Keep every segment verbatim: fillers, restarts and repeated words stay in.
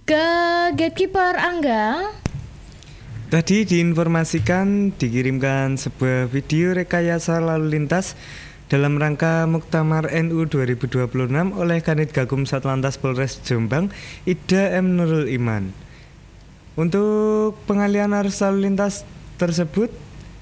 Ke Gatekeeper Angga. Tadi diinformasikan dikirimkan sebuah video rekayasa lalu lintas dalam rangka Muktamar N U dua ribu dua puluh enam oleh Kanit Gakum Satlantas Polres Jombang, Ida M. Nurul Iman. Untuk pengalihan arus lalu lintas tersebut,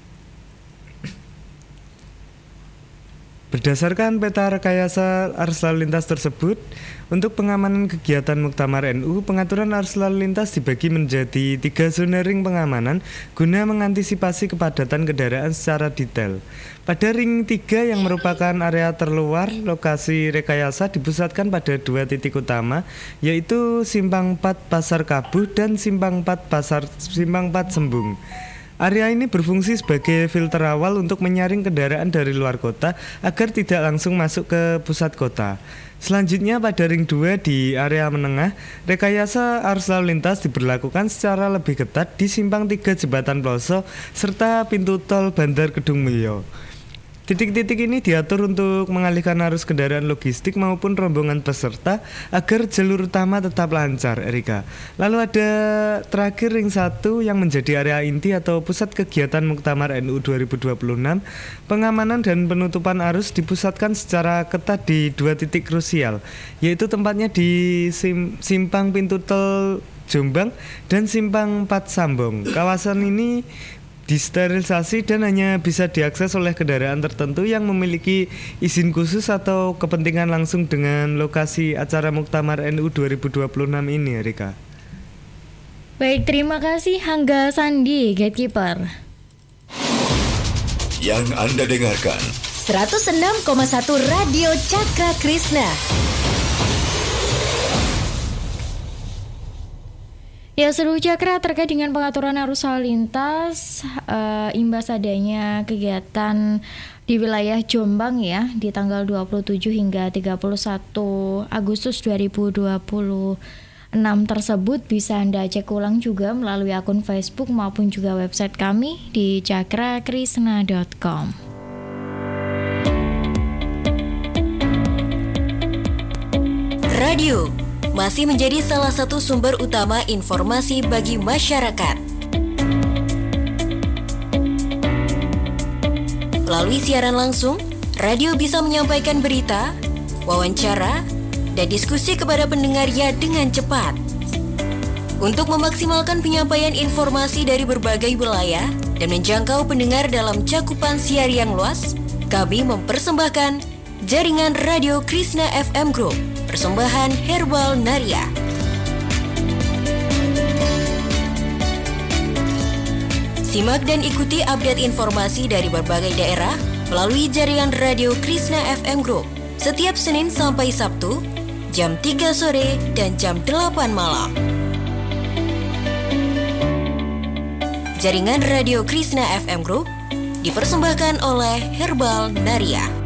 berdasarkan peta rekayasa arus lalu lintas tersebut, untuk pengamanan kegiatan Muktamar N U, pengaturan arus lalu lintas dibagi menjadi tiga zona ring pengamanan guna mengantisipasi kepadatan kendaraan secara detail. Pada ring tiga yang merupakan area terluar, lokasi rekayasa dipusatkan pada dua titik utama, yaitu Simpang empat Pasar Kabuh dan Simpang empat Pasar Simpang empat Sembung. Area ini berfungsi sebagai filter awal untuk menyaring kendaraan dari luar kota agar tidak langsung masuk ke pusat kota. Selanjutnya pada ring dua di area menengah, rekayasa arus lalu lintas diberlakukan secara lebih ketat di Simpang tiga Jembatan Ploso serta pintu tol Bandar Kedung Mulyo. Titik-titik ini diatur untuk mengalihkan arus kendaraan logistik maupun rombongan peserta agar jalur utama tetap lancar, Erika. Lalu ada terakhir ring satu yang menjadi area inti atau pusat kegiatan Muktamar N U dua ribu dua puluh enam. Pengamanan dan penutupan arus dipusatkan secara ketat di dua titik krusial, yaitu tempatnya di Sim- Simpang Pintu Tol Jombang dan Simpang empat Sambong. Kawasan ini disterilisasi dan hanya bisa diakses oleh kendaraan tertentu yang memiliki izin khusus atau kepentingan langsung dengan lokasi acara Muktamar N U dua ribu dua puluh enam ini, Rika. Baik, terima kasih Angga Sandi, Gatekeeper. Yang Anda dengarkan seratus enam koma satu Radio Cakra Krishna. Ya, seluruh Cakra terkait dengan pengaturan arus lalu lintas uh, imbas adanya kegiatan di wilayah Jombang ya di tanggal dua puluh tujuh hingga tiga puluh satu Agustus dua ribu dua puluh enam tersebut bisa Anda cek ulang juga melalui akun Facebook maupun juga website kami di cakra krishna dot com. Radio masih menjadi salah satu sumber utama informasi bagi masyarakat. Melalui siaran langsung, radio bisa menyampaikan berita, wawancara, dan diskusi kepada pendengarnya dengan cepat. Untuk memaksimalkan penyampaian informasi dari berbagai wilayah dan menjangkau pendengar dalam cakupan siar yang luas, kami mempersembahkan Jaringan Radio Krishna F M Group, persembahan Herbal Naria. Simak dan ikuti update informasi dari berbagai daerah melalui jaringan Radio Krishna F M Group setiap Senin sampai Sabtu jam tiga sore dan jam delapan malam. Jaringan Radio Krishna F M Group dipersembahkan oleh Herbal Naria.